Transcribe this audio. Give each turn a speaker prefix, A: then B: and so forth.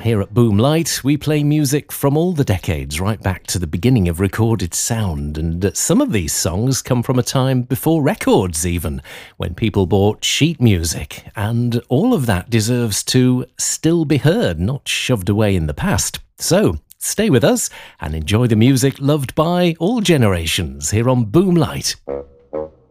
A: Here at Boomlight, we play music from all the decades right back to the beginning of recorded sound, and some of these songs come from a time before records even, when people bought sheet music, and all of that deserves to still be heard, not shoved away in the past. So, stay with us and enjoy the music loved by all generations here on Boomlight.